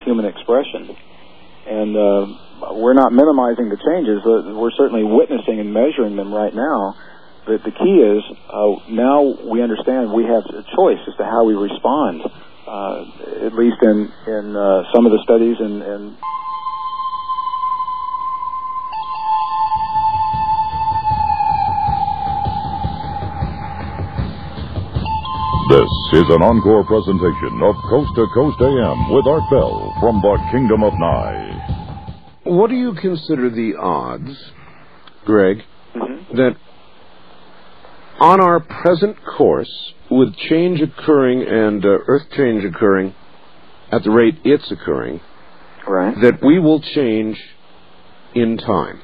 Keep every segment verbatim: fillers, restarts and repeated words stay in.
human expression. And uh, we're not minimizing the changes. Uh, we're certainly witnessing and measuring them right now. But the key is uh, now we understand we have a choice as to how we respond, uh, at least in, in uh, some of the studies. And, and This is an encore presentation of Coast to Coast A M with Art Bell from the Kingdom of Nye. What do you consider the odds, Greg, mm-hmm. that on our present course, with change occurring and uh, Earth change occurring at the rate it's occurring, right, that we will change in time?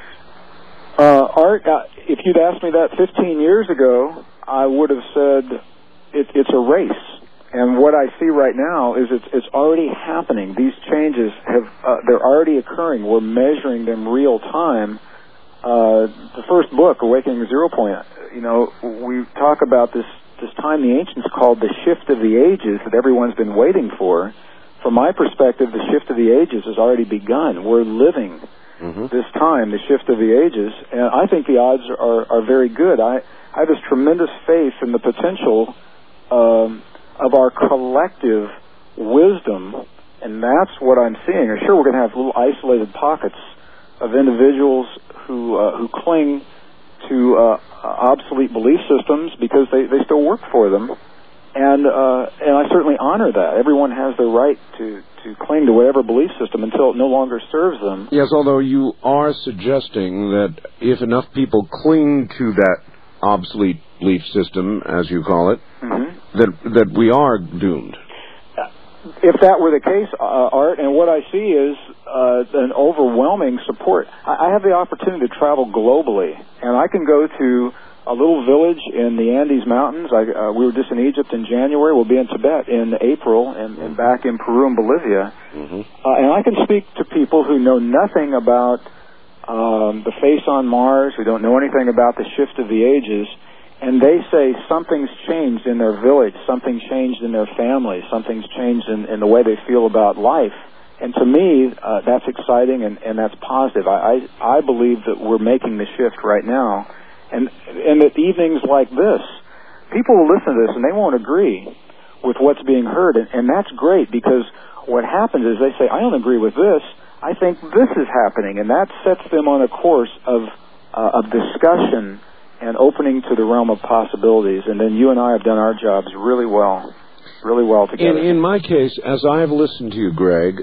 Uh, Art, uh, if you'd asked me that fifteen years ago, I would have said it, it's a race. And what I see right now is it's, it's already happening. These changes have, uh, they're already occurring. We're measuring them real time. Uh, the first book, Awakening Zero Point, you know, we talk about this, this time the ancients called the shift of the ages that everyone's been waiting for. From my perspective, the shift of the ages has already begun. We're living mm-hmm. this time, the shift of the ages, and I think the odds are, are very good. I, I have this tremendous faith in the potential um, of our collective wisdom, and that's what I'm seeing. Sure, we're going to have little isolated pockets of individuals who uh, who cling to uh, obsolete belief systems because they, they still work for them, and uh, and I certainly honor that. Everyone has the right to, to cling to whatever belief system until it no longer serves them. Yes, although you are suggesting that if enough people cling to that obsolete belief system, as you call it, mm-hmm. that that we are doomed. If that were the case, uh, Art, and what I see is uh, an overwhelming support. I, I have the opportunity to travel globally, and I can go to a little village in the Andes Mountains. I, uh, we were just in Egypt in January. We'll be in Tibet in April, and, and back in Peru and Bolivia. Mm-hmm. Uh, and I can speak to people who know nothing about um, the face on Mars, who don't know anything about the shift of the ages, and they say something's changed in their village, something changed in their family, something's changed in, in the way they feel about life. And to me, uh, that's exciting and, and that's positive. I, I, I believe that we're making the shift right now. And, and at evenings like this, people will listen to this and they won't agree with what's being heard. And, and that's great, because what happens is they say, I don't agree with this. I think this is happening. And that sets them on a course of, uh, of discussion and opening to the realm of possibilities. And then you and I have done our jobs really well, really well together. In, in my case, as I have listened to you, Greg,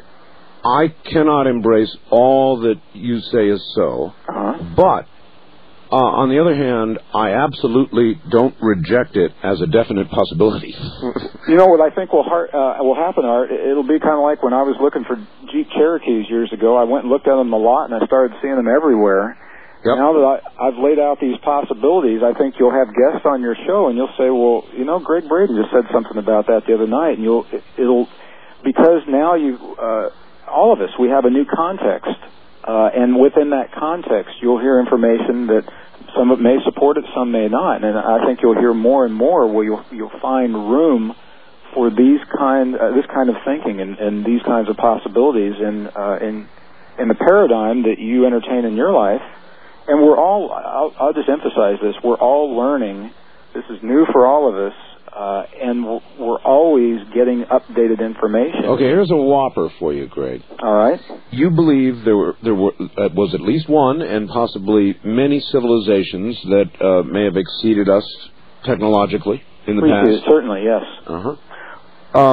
I cannot embrace all that you say is so. Uh-huh. But, uh, on the other hand, I absolutely don't reject it as a definite possibility. You know what I think will, heart, uh, will happen, Art? It'll be kind of like when I was looking for Jeep Cherokees years ago. I went and looked at them a lot, and I started seeing them everywhere. Yep. Now that I, I've laid out these possibilities, I think you'll have guests on your show, and you'll say, well, you know, Greg Braden just said something about that the other night, and you'll, it, it'll, because now you, uh, all of us, we have a new context, uh, and within that context, you'll hear information that some of it may support it, some may not, and I think you'll hear more and more where you'll, you'll find room for these kind, uh, this kind of thinking and, and these kinds of possibilities in, uh, in, in the paradigm that you entertain in your life. And we're all, I'll, I'll just emphasize this, we're all learning. This is new for all of us, uh, and we're, we're always getting updated information. Okay, here's a whopper for you, Greg. All right. You believe there were there were, uh, was at least one and possibly many civilizations that uh, may have exceeded us technologically in the we past? Do, certainly, yes. Uh-huh. Uh,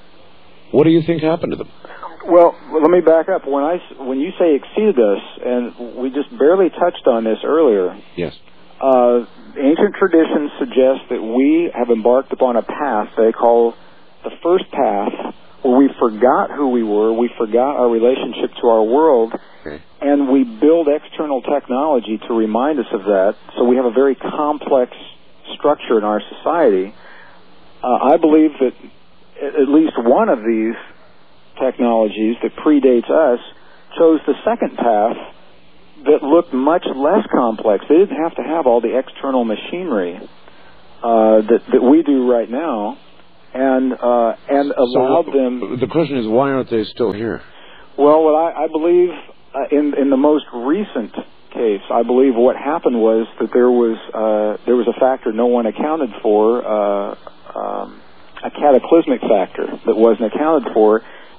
what do you think happened to them? Well, let me back up. When I when you say exceeded us, and we just barely touched on this earlier. Yes. Uh, ancient traditions suggest that we have embarked upon a path they call the first path, where we forgot who we were, we forgot our relationship to our world, okay. and we build external technology to remind us of that. So we have a very complex structure in our society. Uh, I believe that at least one of these technologies that predates us chose the second path that looked much less complex. They didn't have to have all the external machinery uh, that, that we do right now. and uh, and allowed so, them. The question is, why aren't they still here? Well, what I, I believe uh, in in the most recent case, I believe what happened was that there was uh, there was a factor no one accounted for, uh, um, a cataclysmic factor that wasn't accounted for,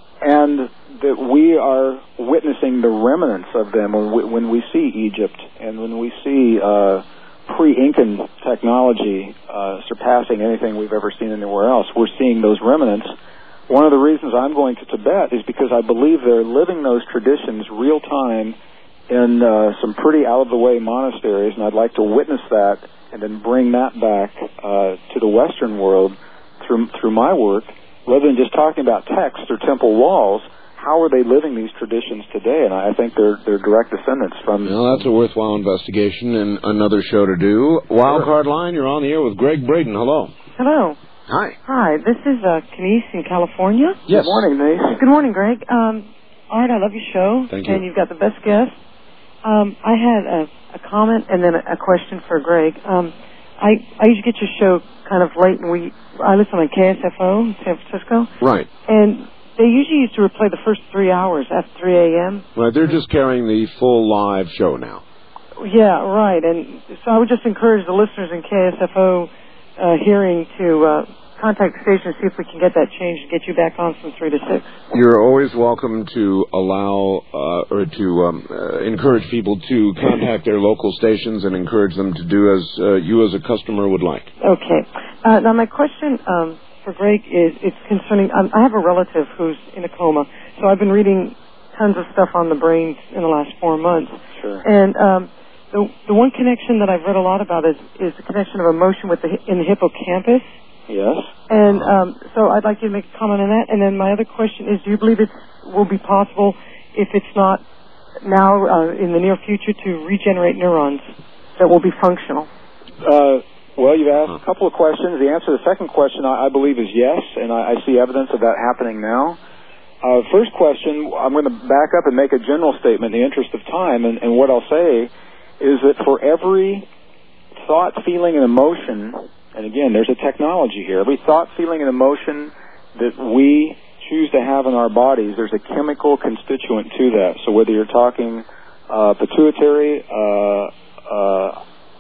and that we are witnessing the remnants of them when we, when we see Egypt and when we see uh, pre-Incan technology uh, surpassing anything we've ever seen anywhere else. We're seeing those remnants. One of the reasons I'm going to Tibet is because I believe they're living those traditions real time in uh, some pretty out-of-the-way monasteries, and I'd like to witness that and then bring that back uh, to the Western world through through my work, rather than just talking about texts or temple walls. How are they living these traditions today? And I think they're they're direct descendants from... Well, that's a worthwhile investigation and another show to do. Wildcard Line, you're on the air with Greg Braden. Hello. Hello. Hi. Hi, this is uh, Kenise in California. Yes. Good morning, Denise. Good morning, Greg. Um, Art, I love your show. Thank you. And you've got the best guests. Um, I had a, a comment and then a, a question for Greg. Um, I, I usually get your show kind of late, and we I listen on K S F O in San Francisco. Right. And they usually used to replay the first three hours after three a.m. Right, they're just carrying the full live show now. Yeah, right. And so I would just encourage the listeners in K S F O uh, hearing to uh, contact the station and see if we can get that changed and get you back on from three to six. You're always welcome to allow uh, or to um, uh, encourage people to contact their local stations and encourage them to do as uh, you as a customer would like. Okay. Uh, now my question um, for Greg is it's concerning. Um, I have a relative who's in a coma, so I've been reading tons of stuff on the brain in the last four months. Sure. And um, the the one connection that I've read a lot about is is the connection of emotion with the in the hippocampus. Yes. And um, so I'd like you to make a comment on that. And then my other question is, do you believe it will be possible, if it's not now, uh, in the near future, to regenerate neurons that will be functional? Uh, well, you've asked a couple of questions. The answer to the second question, I, I believe, is yes, and I, I see evidence of that happening now. Uh, first question, I'm going to back up and make a general statement in the interest of time, and, and what I'll say is that for every thought, feeling, and emotion... And again, there's a technology here. Every thought, feeling, and emotion that we choose to have in our bodies, there's a chemical constituent to that. So whether you're talking uh, pituitary uh, uh,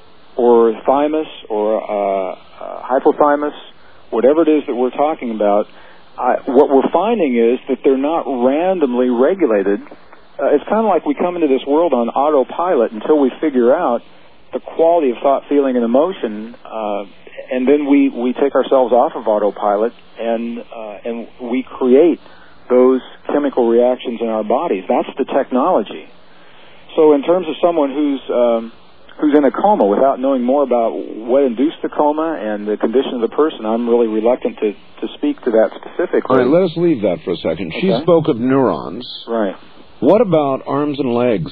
or thymus or uh, uh, hypothalamus, whatever it is that we're talking about, I, what we're finding is that they're not randomly regulated. Uh, it's kind of like we come into this world on autopilot until we figure out the quality of thought, feeling, and emotion, uh, and then we, we take ourselves off of autopilot and uh, and we create those chemical reactions in our bodies. That's the technology. So in terms of someone who's um, who's in a coma without knowing more about what induced the coma and the condition of the person, I'm really reluctant to, to speak to that specifically. All right, let us leave that for a second. Okay. She spoke of neurons. Right. What about arms and legs?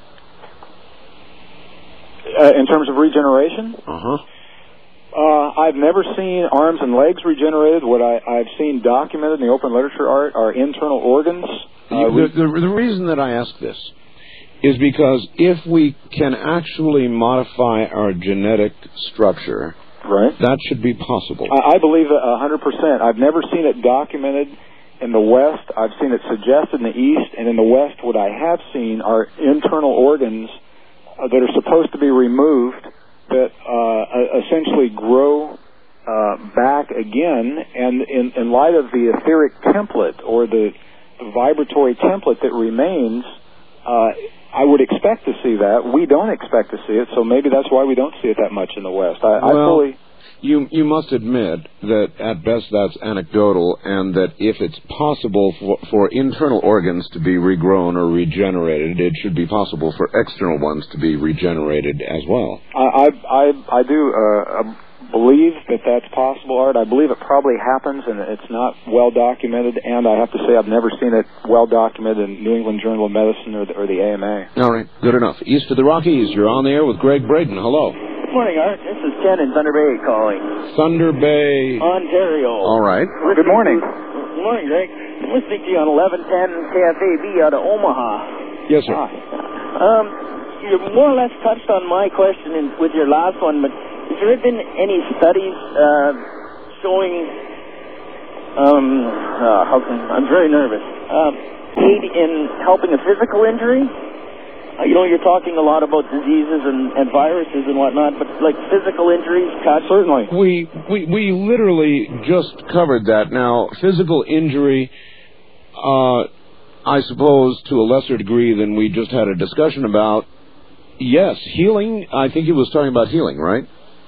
Uh, in terms of regeneration? Uh-huh. Uh, I've never seen arms and legs regenerated. What I, I've seen documented in the open literature, Art, are internal organs. Uh, the, the, the reason that I ask this is because if we can actually modify our genetic structure, right, that should be possible. I, I believe it one hundred percent. I've never seen it documented in the West. I've seen it suggested in the East, and in the West what I have seen are internal organs uh, that are supposed to be removed that uh, essentially grow uh, back again, and in, in light of the etheric template or the, the vibratory template that remains, uh, I would expect to see that. We don't expect to see it, so maybe that's why we don't see it that much in the West. I, well, I fully... You you must admit that at best that's anecdotal, and that if it's possible for, for internal organs to be regrown or regenerated, it should be possible for external ones to be regenerated as well. I I I, I do uh, believe that that's possible, Art. I believe it probably happens, and it's not well documented. And I have to say, I've never seen it well documented in New England Journal of Medicine or the, or the A M A. All right, good enough. East of the Rockies, you're on the air with Greg Braden. Hello. Good morning, Art. This is Ken in Thunder Bay calling. Thunder Bay, Ontario. All right. Good morning. Good morning, Greg. I'm listening to you on eleven ten K F A B out of Omaha. Yes, sir. Ah. Um, you more or less touched on my question in, with your last one, but has there been any studies uh, showing um, uh, how can, I'm very nervous. Um, aid in helping a physical injury? Uh, you know, you're talking a lot about diseases and, and viruses and whatnot, but like physical injuries, cuts? Certainly. We, we, we literally just covered that. Now, physical injury, uh, I suppose to a lesser degree than we just had a discussion about. Yes, healing, I think he was talking about healing, right?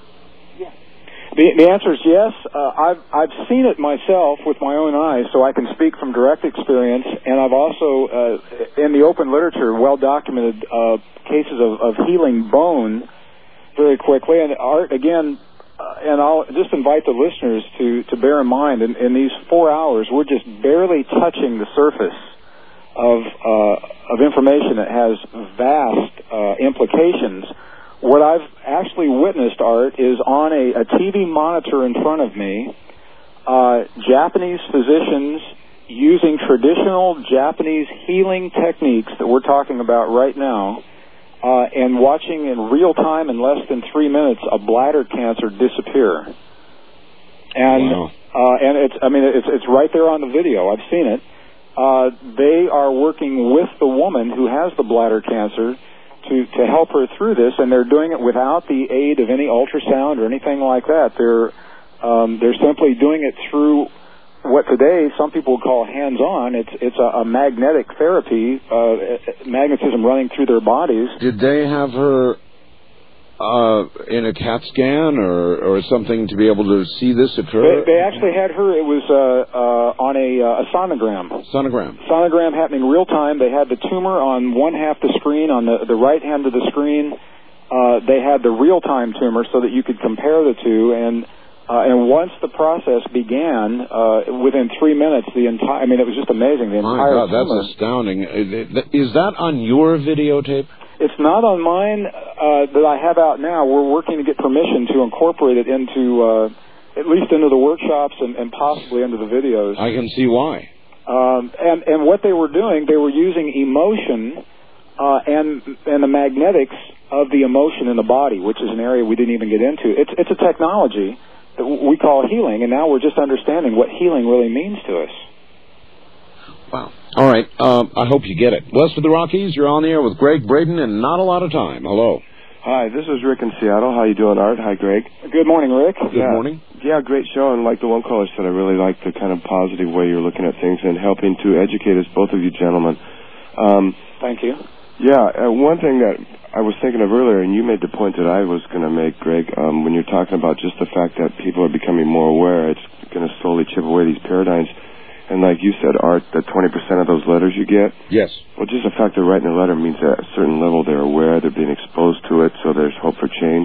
The, the answer is yes. Uh, I've I've seen it myself with my own eyes, so I can speak from direct experience. And I've also, uh, in the open literature, well documented uh, cases of, of healing bone very quickly. And Art, again, uh, and I'll just invite the listeners to, to bear in mind, in, in these four hours, we're just barely touching the surface of uh, of information that has vast uh, implications. What I've actually witnessed, Art, is on a, a T V monitor in front of me, uh, Japanese physicians using traditional Japanese healing techniques that we're talking about right now, uh, and watching in real time in less than three minutes a bladder cancer disappear. And wow. uh, and it's I mean it's it's right there on the video. I've seen it. Uh, they are working with the woman who has the bladder cancer to, to help her through this, and they're doing it without the aid of any ultrasound or anything like that. They're um, they're simply doing it through what today some people would call hands-on. It's it's a, a magnetic therapy, uh, magnetism running through their bodies. Did they have her uh, in a CAT scan or, or something to be able to see this occur? They, they actually had her. It was uh, uh, on a, uh, a sonogram. Sonogram. Sonogram happening real time. They had the tumor on one half the screen, on the, the right hand of the screen. Uh, they had the real time tumor so that you could compare the two. And uh, and once the process began, uh, within three minutes, the entire. I mean, it was just amazing. The My entire God, tumor. that's astounding. Is that on your videotape? It's not on mine uh, that I have out now. We're working to get permission to incorporate it into, uh, at least into the workshops and, and possibly into the videos. I can see why. Um, and, and what they were doing, they were using emotion uh, and and the magnetics of the emotion in the body, which is an area we didn't even get into. It's it's a technology that we call healing, and now we're just understanding what healing really means to us. Wow. All right. Um, I hope you get it. West of the Rockies, you're on the air with Greg Braden, and not a lot of time. Hello. Hi, this is Rick in Seattle. How you doing, Art? Hi, Greg. Good morning, Rick. Good yeah. morning. Yeah, great show. And like the one caller said, I really like the kind of positive way you're looking at things and helping to educate us, both of you gentlemen. Um, Thank you. Yeah, uh, one thing that I was thinking of earlier, and you made the point that I was going to make, Greg, um, when you're talking about just the fact that people are becoming more aware, it's going to slowly chip away these paradigms. And like you said, Art, that twenty percent of those letters you get, yes. Well, just the fact they're writing a letter means that at a certain level they're aware, they're being exposed to it, so there's hope for change.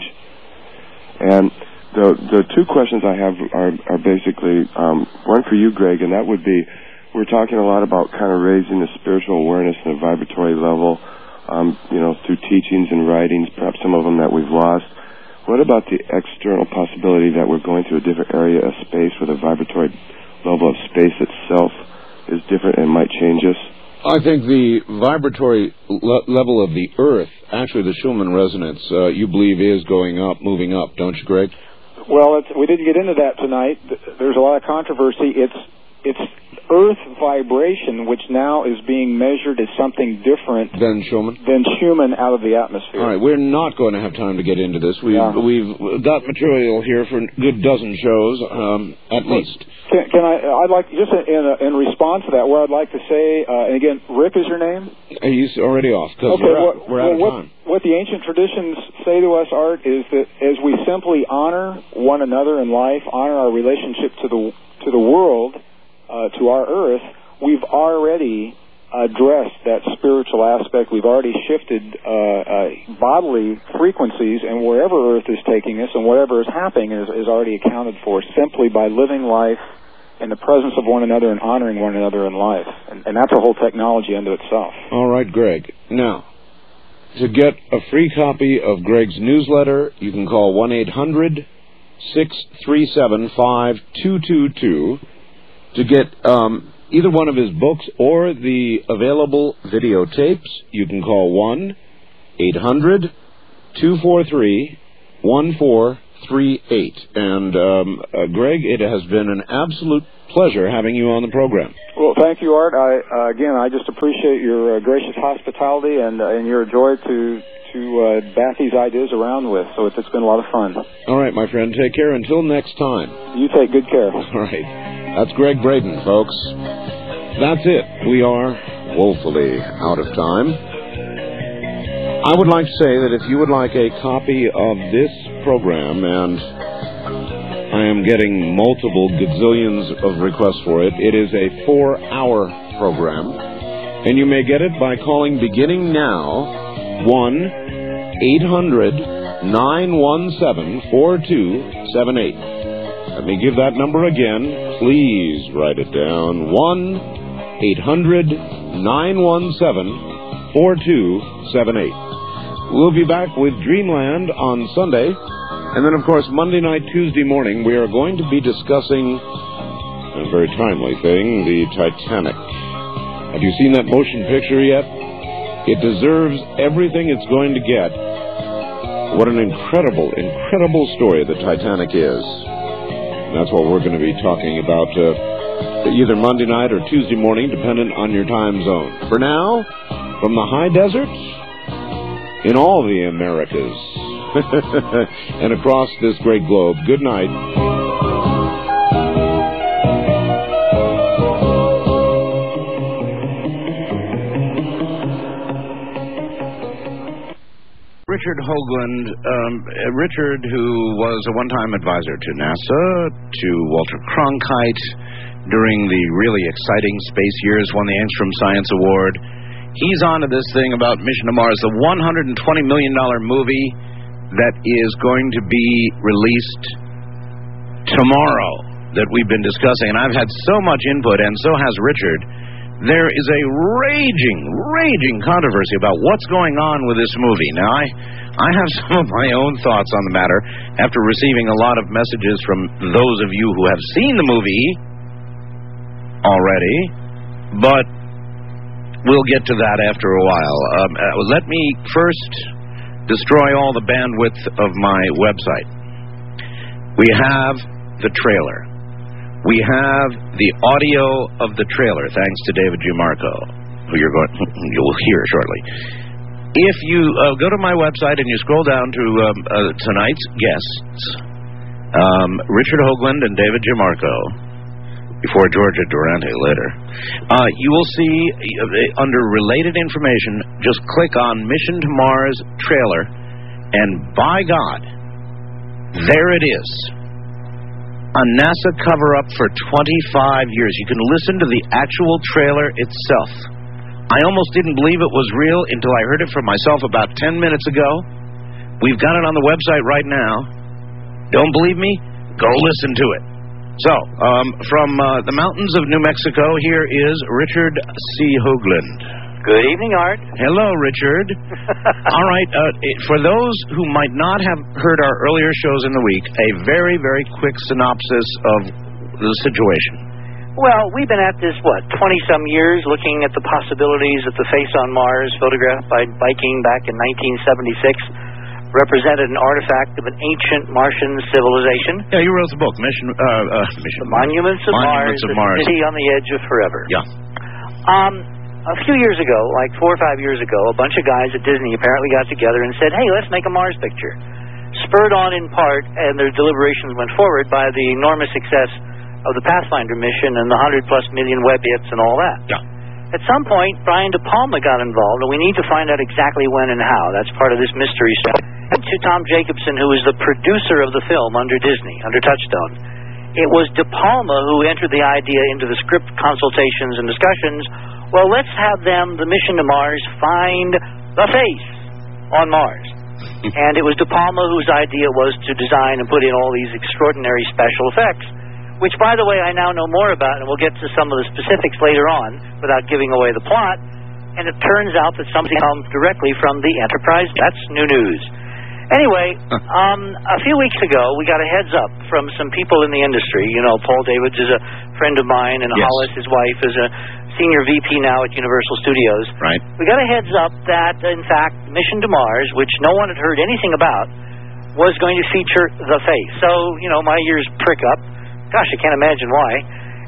And the the two questions I have are, are basically, um, one for you, Greg, and that would be, we're talking a lot about kind of raising the spiritual awareness and the vibratory level, um, you know, through teachings and writings, perhaps some of them that we've lost. What about the external possibility that we're going to a different area of space where the vibratory level of space itself is different and might change us? I think the vibratory le- level of the Earth, actually the Schumann resonance, uh, you believe is going up, moving up, don't you, Greg? Well, it's, we didn't get into that tonight. There's a lot of controversy. It's it's Earth vibration, which now is being measured as something different than Schumann than Schumann out of the atmosphere. All right, we're not going to have time to get into this. We've yeah. we've got material here for a good dozen shows, um, at least. Can, can I? I'd like just in in response to that, what I'd like to say, uh, and again, Rick is your name. He's already off because okay, we're, well, out, we're out well, of what, time. What the ancient traditions say to us, Art, is that as we simply honor one another in life, honor our relationship to the to the world, uh, to our Earth, we've already addressed that spiritual aspect. We've already shifted uh, uh, bodily frequencies, and wherever Earth is taking us and whatever is happening is, is already accounted for simply by living life in the presence of one another and honoring one another in life. And, and that's a whole technology unto itself. All right, Greg. Now, to get a free copy of Greg's newsletter, you can call one eight hundred six three seven five two two two. To get um, either one of his books or the available videotapes, you can call one eight hundred two four three one four three eight. And, um, uh, Greg, it has been an absolute pleasure having you on the program. Well, thank you, Art. I, uh, again, I just appreciate your uh, gracious hospitality and, uh, and your joy to, to uh, bat these ideas around with. So it's, it's been a lot of fun. All right, my friend. Take care. Until next time. You take good care. All right. That's Greg Braden, folks. That's it. We are woefully out of time. I would like to say that if you would like a copy of this program, and I am getting multiple gazillions of requests for it, it is a four-hour program, and you may get it by calling beginning now one eight hundred nine one seven four two seven eight. Let me give that number again. Please write it down. one eight hundred nine one seven four two seven eight. We'll be back with Dreamland on Sunday. And then, of course, Monday night, Tuesday morning, we are going to be discussing a very timely thing, the Titanic. Have you seen that motion picture yet? It deserves everything it's going to get. What an incredible, incredible story the Titanic is. And that's what we're going to be talking about uh, either Monday night or Tuesday morning, dependent on your time zone. For now, from the high desert in all the Americas and across this great globe, good night. Richard Hoagland, um, Richard, who was a one-time advisor to NASA, to Walter Cronkite during the really exciting space years, won the Angstrom Science Award. He's on to this thing about Mission to Mars, the one hundred twenty million dollars movie that is going to be released tomorrow that we've been discussing. And I've had so much input, and so has Richard. There is a raging, raging controversy about what's going on with this movie. Now, I, I have some of my own thoughts on the matter after receiving a lot of messages from those of you who have seen the movie already, but we'll get to that after a while. Um, uh, let me first destroy all the bandwidth of my website. We have the trailer. We have the audio of the trailer, thanks to David Gimarco, who you're going, you will hear shortly. If you uh, go to my website and you scroll down to um, uh, tonight's guests, um, Richard Hoagland and David Gimarco, before Georgia Durante later, uh, you will see uh, under related information, just click on Mission to Mars trailer, and by God, there it is. A NASA cover-up for twenty-five years. You can listen to the actual trailer itself. I almost didn't believe it was real until I heard it from myself about ten minutes ago. We've got it on the website right now. Don't believe me? Go listen to it. So, um, from uh, the mountains of New Mexico, here is Richard C. Hoagland. Good evening, Art. Hello, Richard. All right, uh, for those who might not have heard our earlier shows in the week, a very, very quick synopsis of the situation. Well, we've been at this, what, twenty-some years looking at the possibilities that the face on Mars, photographed by Viking back in nineteen seventy-six, represented an artifact of an ancient Martian civilization. Yeah, you wrote the book, Mission... Uh, uh, Mission the Monuments of Monuments Mars, of the Mars. City on the Edge of Forever. Yeah. Um, a few years ago, like four or five years ago, a bunch of guys at Disney apparently got together and said, hey, let's make a Mars picture. Spurred on in part, and their deliberations went forward, by the enormous success of the Pathfinder mission and the hundred plus million web hits and all that. Yeah. At some point, Brian De Palma got involved, and we need to find out exactly when and how. That's part of this mystery stuff. And to Tom Jacobson, who is the producer of the film under Disney, under Touchstone. It was De Palma who entered the idea into the script consultations and discussions. Well, let's have them, the mission to Mars, find the face on Mars. And it was De Palma whose idea was to design and put in all these extraordinary special effects, which, by the way, I now know more about, and we'll get to some of the specifics later on without giving away the plot. And it turns out that something comes directly from the Enterprise. That's new news. Anyway, um, a few weeks ago, we got a heads up from some people in the industry. You know, Paul Davids is a friend of mine, and yes. Hollis, his wife, is a senior V P now at Universal Studios. Right. We got a heads up that, in fact, Mission to Mars, which no one had heard anything about, was going to feature the face. So, you know, my ears prick up. Gosh, I can't imagine why.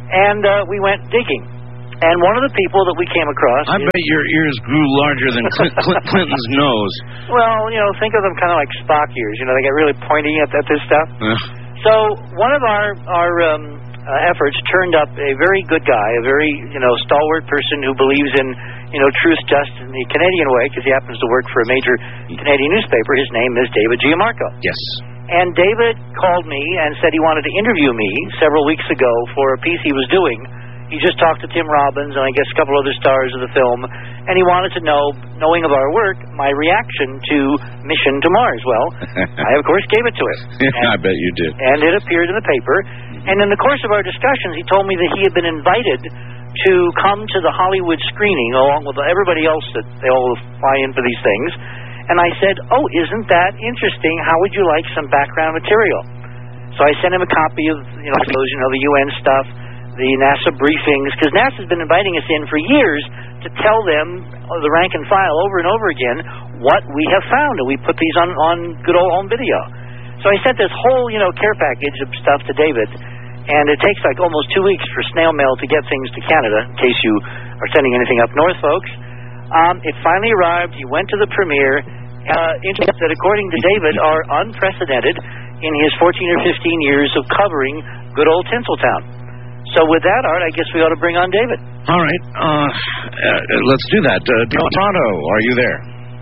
and uh, we went digging. And one of the people that we came across... I is, bet your ears grew larger than Clint, Clint, Clinton's nose. Well, you know, think of them kind of like Spock ears. You know, they get really pointy at, at this stuff. Uh. So one of our, our um, uh, efforts turned up a very good guy, a very, you know, stalwart person who believes in, you know, truth, justice in the Canadian way, because he happens to work for a major Canadian newspaper. His name is David Giamarco. Yes. And David called me and said he wanted to interview me several weeks ago for a piece he was doing. He just talked to Tim Robbins and I guess a couple other stars of the film, and he wanted to know, knowing of our work, my reaction to Mission to Mars. Well, I, of course, gave it to him. And, I bet you did. And it appeared in the paper. And in the course of our discussions, he told me that he had been invited to come to the Hollywood screening along with everybody else that they all fly in for these things. And I said, oh, isn't that interesting? How would you like some background material? So I sent him a copy of, you know, those, you know, the U N stuff, the NASA briefings, because NASA's been inviting us in for years to tell them, the rank and file, over and over again, what we have found, and we put these on, on good old home video. So I sent this whole, you know, care package of stuff to David, and it takes like almost two weeks for snail mail to get things to Canada, in case you are sending anything up north, folks. Um, it finally arrived. He went to the premiere. Uh, interests that, according to David, are unprecedented in his fourteen or fifteen years of covering good old Tinseltown. So with that, Art, I guess we ought to bring on David. All right. Uh, uh, let's do that. Uh, Toronto, are you there?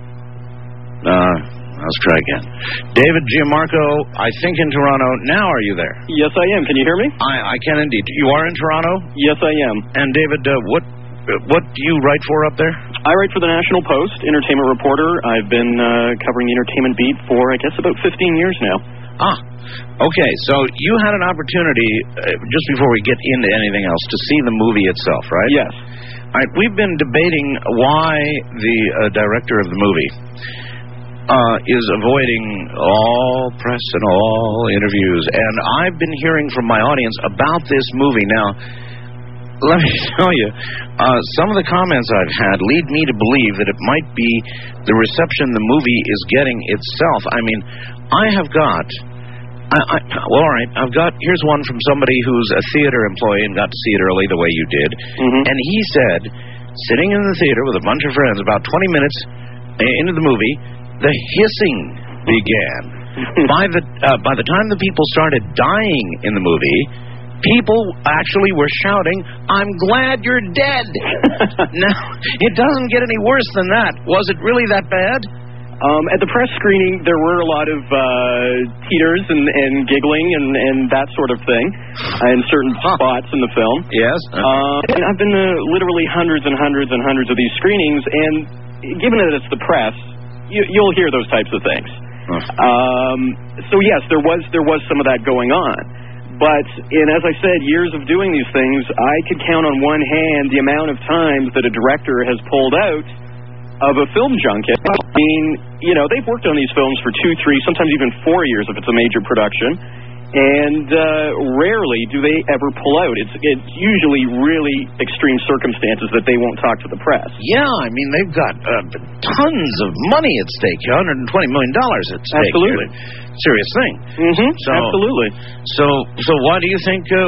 Uh, let's try again. David Giamarco, I think in Toronto. Now are you there? Yes, I am. Can you hear me? I, I can indeed. You are in Toronto? Yes, I am. And David, uh, what what do you write for up there? I write for the National Post, entertainment reporter. I've been uh, covering the entertainment beat for, I guess, about fifteen years now. Ah, okay. So you had an opportunity, uh, just before we get into anything else, to see the movie itself, right? Yes. All right. We've been debating why the uh, director of the movie uh, is avoiding all press and all interviews. And I've been hearing from my audience about this movie. Now, let me tell you, uh, some of the comments I've had lead me to believe that it might be the reception the movie is getting itself. I mean, I have got, I, I, well, all right, I've got, here's one from somebody who's a theater employee and got to see it early the way you did. Mm-hmm. And he said, sitting in the theater with a bunch of friends, about twenty minutes into the movie, the hissing began. by the uh, by the time the people started dying in the movie, people actually were shouting, "I'm glad you're dead." Now, it doesn't get any worse than that. Was it really that bad? Um, at the press screening, there were a lot of uh, teeters and, and giggling and, and that sort of thing uh, in certain huh. spots in the film. Yes. Uh, and I've been to literally hundreds and hundreds and hundreds of these screenings, and given that it's the press, you, you'll hear those types of things. Huh. Um, so yes, there was there was some of that going on. But, and as I said, years of doing these things, I could count on one hand the amount of times that a director has pulled out of a film junket. I mean, you know, they've worked on these films for two, three, sometimes even four years if it's a major production, and uh, rarely do they ever pull out. It's, it's usually really extreme circumstances that they won't talk to the press. Yeah, I mean, they've got uh, tons of money at stake, one hundred twenty million dollars at stake. Absolutely. Here. Serious thing. Mm-hmm, so, absolutely. So, so why do you think uh,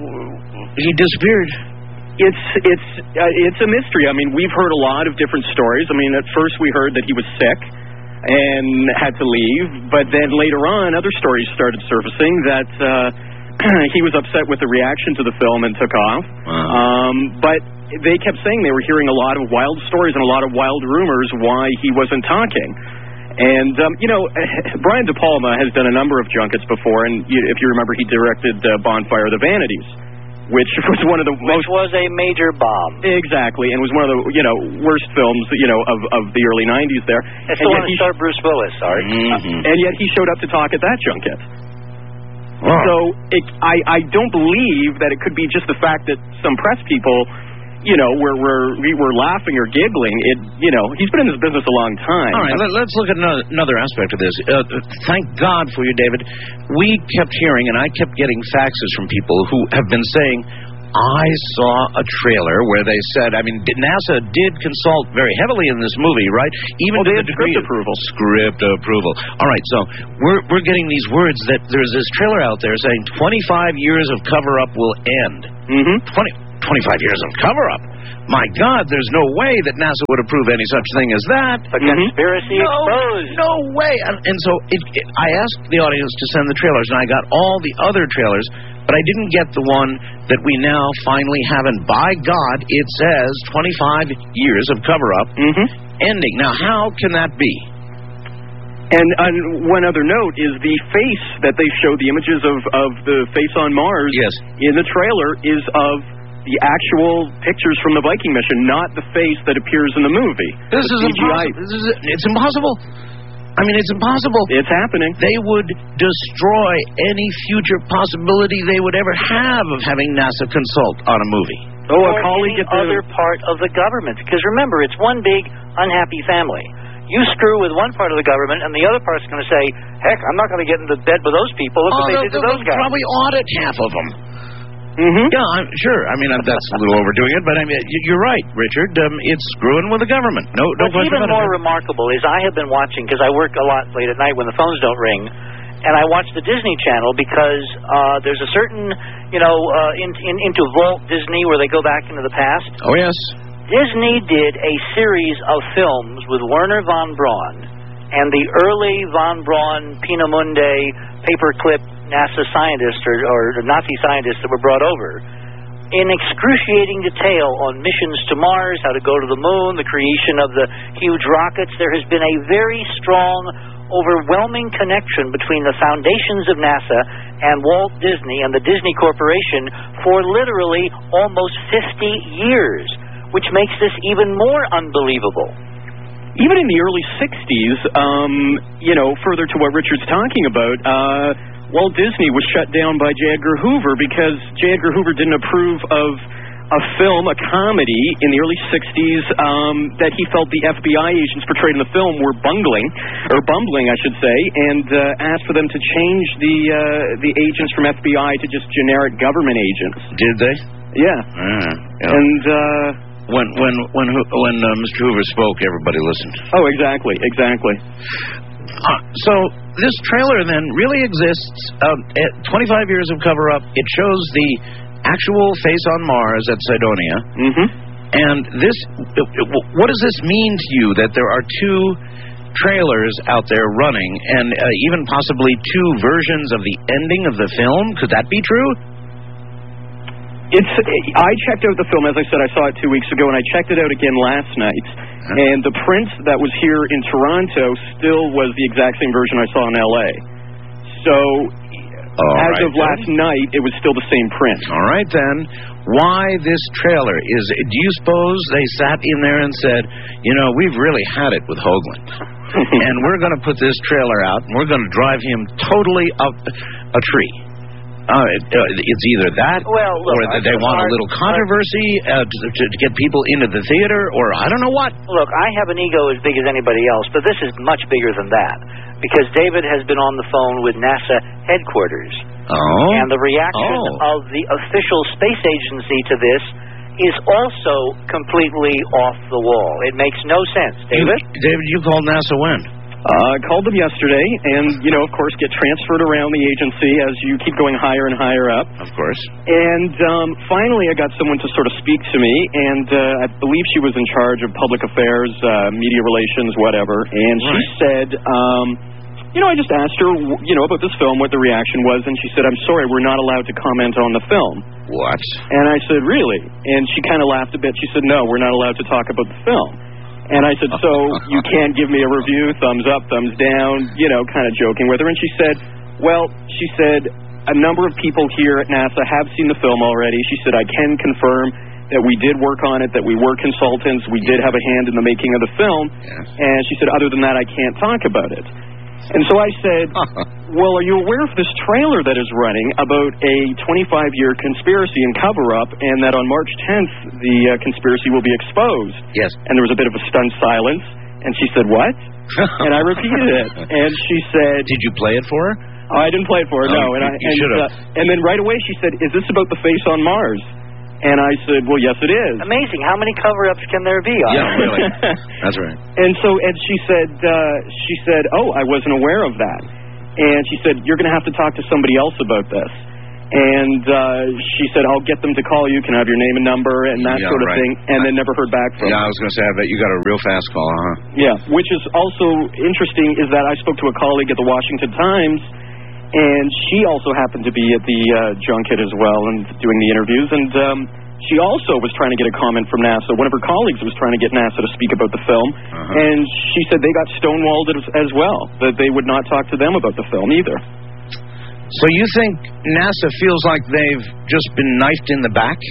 he disappeared? It's it's uh, it's a mystery. I mean, we've heard a lot of different stories. I mean, at first we heard that he was sick and had to leave, but then later on, other stories started surfacing that uh, he was upset with the reaction to the film and took off. Uh-huh. Um, but they kept saying they were hearing a lot of wild stories and a lot of wild rumors why he wasn't talking. And, um, you know, Brian De Palma has done a number of junkets before, and you, if you remember, he directed uh, Bonfire of the Vanities, which was one of the which most... was a major bomb. Exactly, and was one of the, you know, worst films, you know, of, of the early nineties there. It's the one that starred Bruce Willis, sorry. Mm-hmm. And yet he showed up to talk at that junket. Oh. So it, I, I don't believe that it could be just the fact that some press people, you know, were, were, we were laughing or giggling. It, you know, he's been in this business a long time. All right, let, let's look at another, another aspect of this. Uh, thank God for you, David. We kept hearing, and I kept getting faxes from people who have been saying, I saw a trailer where they said, I mean, NASA did consult very heavily in this movie, right? Even well, to they the had degree script approval. Script approval. All right, so we're we're getting these words that there's this trailer out there saying twenty-five years of cover-up will end. Mm-hmm. twenty, twenty-five years of cover-up. My God, there's no way that NASA would approve any such thing as that. A conspiracy no, exposed. No way. And, and so it, it, I asked the audience to send the trailers, and I got all the other trailers, but I didn't get the one that we now finally have. And by God, it says twenty-five years of cover-up mm-hmm. ending. Now, how can that be? And, and one other note is the face that they showed, the images of, of the face on Mars yes. in the trailer is of the actual pictures from the Viking mission, not the face that appears in the movie. This is impossible. This is, it's impossible. I mean, it's impossible. It's happening. They would destroy any future possibility they would ever have of having NASA consult on a movie. Oh, a or colleague any at the other part of the government. Because remember, it's one big unhappy family. You screw with one part of the government, and the other part's going to say, heck, I'm not going to get into bed with those people. Look oh, what they did to those guys. Probably audit half of them. Mm-hmm. Yeah, I'm sure. I mean, that's a little overdoing it, but I mean, you're right, Richard. Um, it's screwing with the government. No, no What's question even about more it. remarkable is I have been watching, because I work a lot late at night when the phones don't ring, and I watch the Disney Channel because uh, there's a certain, you know, uh, in, in, into Walt Disney where they go back into the past. Oh, yes. Disney did a series of films with Werner von Braun and the early von Braun Peenemünde paperclip NASA scientists or, or Nazi scientists that were brought over in excruciating detail on missions to Mars, how to go to the moon, the creation of the huge rockets. There has been a very strong, overwhelming connection between the foundations of NASA and Walt Disney and the Disney Corporation for literally almost fifty years, which makes this even more unbelievable. Even in the early sixties, um, you know, further to what Richard's talking about, uh, Walt Disney was shut down by J. Edgar Hoover because J. Edgar Hoover didn't approve of a film, a comedy, in the early sixties um, that he felt the F B I agents portrayed in the film were bungling, or bumbling, I should say, and uh, asked for them to change the uh, the agents from F B I to just generic government agents. Did they? Yeah. Ah, yeah. And uh, when when when when uh, Mister Hoover spoke, everybody listened. Oh, exactly, exactly. Uh, so this trailer then really exists. Um, at twenty-five years of cover-up. It shows the actual face on Mars at Cydonia. Mm-hmm. And this, what does this mean to you that there are two trailers out there running, and uh, even possibly two versions of the ending of the film? Could that be true? It's. I checked out the film, as I said, I saw it two weeks ago, and I checked it out again last night. Huh? And the print that was here in Toronto still was the exact same version I saw in L A. So, All as right, of last then. night, it was still the same print. All right, then. Why this trailer? Is do you suppose they sat in there and said, you know, we've really had it with Hoagland, and we're going to put this trailer out, and we're going to drive him totally up a tree? Uh, it, uh, it's either that, well, look, or that they want a little controversy uh, to, to get people into the theater, or I don't know what. Look, I have an ego as big as anybody else, but this is much bigger than that, because David has been on the phone with NASA headquarters. Oh. And the reaction oh. of the official space agency to this is also completely off the wall. It makes no sense. David? You, David, you called NASA when? Uh, I called them yesterday, and, you know, of course, get transferred around the agency as you keep going higher and higher up. Of course. And um, finally I got someone to sort of speak to me, and uh, I believe she was in charge of public affairs, uh, media relations, whatever, and right. she said, um, you know, I just asked her, you know, about this film, what the reaction was, and she said, I'm sorry, we're not allowed to comment on the film. What? And I said, really? And she kind of laughed a bit. She said, no, we're not allowed to talk about the film. And I said, so you can't give me a review, thumbs up, thumbs down, you know, kind of joking with her. And she said, well, she said, a number of people here at NASA have seen the film already. She said, I can confirm that we did work on it, that we were consultants, we did have a hand in the making of the film. Yes. And she said, other than that, I can't talk about it. And so I said, well, are you aware of this trailer that is running about a twenty-five-year conspiracy and cover-up, and that on March tenth, the uh, conspiracy will be exposed? Yes. And there was a bit of a stunned silence, and she said, what? And I repeated it, and she said... Did you play it for her? Oh, I didn't play it for her, oh, no. And, you, I, you and, should have. Uh, and then right away she said, is this about the face on Mars? And I said, well, yes, it is. Amazing. How many cover-ups can there be? On Yeah, really. That's right. And so, and she said, uh, she said, oh, I wasn't aware of that. And she said, you're going to have to talk to somebody else about this. And uh, she said, I'll get them to call you, can I have your name and number, and that Yeah, sort of right. thing, and then never heard back from Yeah, her. I was going to say, I bet you got a real fast call, huh? Yeah, which is also interesting is that I spoke to a colleague at the Washington Times, and she also happened to be at the uh, junket as well and doing the interviews, and um, she also was trying to get a comment from NASA. One of her colleagues was trying to get NASA to speak about the film, Uh-huh. and she said they got stonewalled as, as well, that they would not talk to them about the film either. So you think NASA feels like they've just been knifed in the back?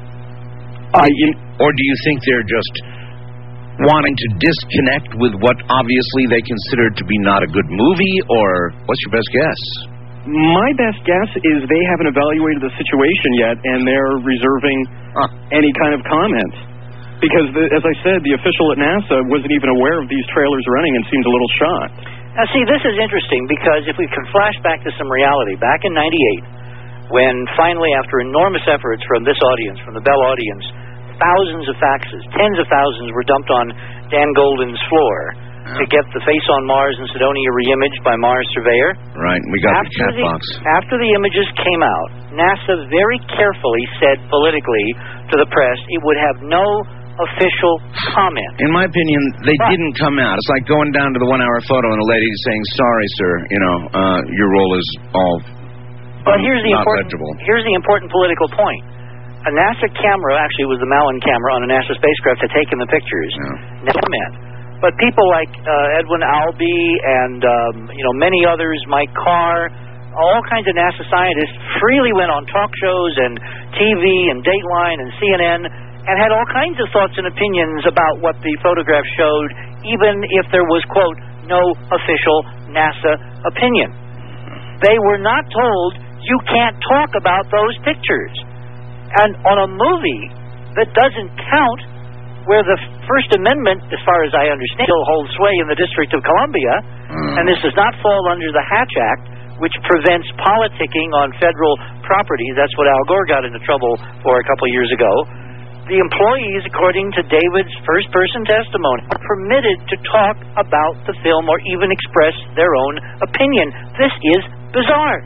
I, in, Or do you think they're just wanting to disconnect with what obviously they consider to be not a good movie? Or what's your best guess? My best guess is they haven't evaluated the situation yet, and they're reserving Huh. any kind of comment. Because, the, as I said, the official at NASA wasn't even aware of these trailers running and seemed a little shocked. Now, see, this is interesting because if we can flash back to some reality, back in ninety-eight, when finally, after enormous efforts from this audience, from the Bell audience, thousands of faxes, tens of thousands were dumped on Dan Golden's floor Yeah. to get the Face on Mars and Sidonia reimaged by Mars Surveyor. Right, we got the After cat the, box. after the images came out, NASA very carefully said politically to the press it would have no official comment. In my opinion, they But- didn't come out. It's like going down to the one-hour photo and a lady saying, sorry, sir, you know, uh, your role is all But here's the not important legible. here's the important political point. A NASA camera, actually it was the Malin camera on a NASA spacecraft, had taken the pictures. Yeah. Never comment. But people like uh, Edwin Albee and um, you know many others, Mike Carr, all kinds of NASA scientists freely went on talk shows and T V and Dateline and C N N and had all kinds of thoughts and opinions about what the photograph showed, even if there was, quote, no official NASA opinion. They were not told, you can't talk about those pictures. And on a movie that doesn't count, where the First Amendment, as far as I understand, still holds sway in the District of Columbia, Mm. and this does not fall under the Hatch Act, which prevents politicking on federal property. That's what Al Gore got into trouble for a couple of years ago. The employees, according to David's first-person testimony, are permitted to talk about the film or even express their own opinion. This is bizarre.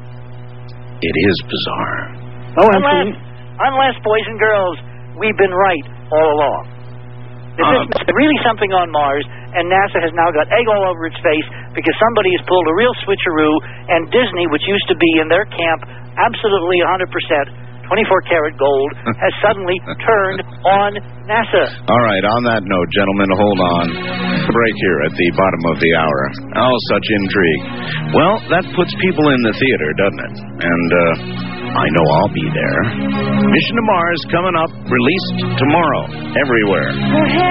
It is bizarre. Oh, Unless, unless, boys and girls, we've been right all along. If Uh, this is really something on Mars, and NASA has now got egg all over its face because somebody has pulled a real switcheroo, and Disney, which used to be in their camp absolutely one hundred percent twenty-four karat gold, has suddenly turned on NASA. All right, on that note, gentlemen, hold on. Break here at the bottom of the hour. Oh, such intrigue. Well, that puts people in the theater, doesn't it? And uh, I know I'll be there. Mission to Mars coming up, released tomorrow, everywhere.